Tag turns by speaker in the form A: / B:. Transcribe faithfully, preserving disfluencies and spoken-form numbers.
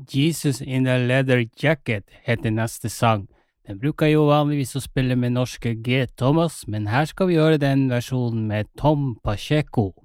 A: Jesus in a Leather Jacket heter neste sang. Den bruker jo vanligvis å spille med norske G. Thomas, men her skal vi gjøre den versjonen med Tom Pacheco.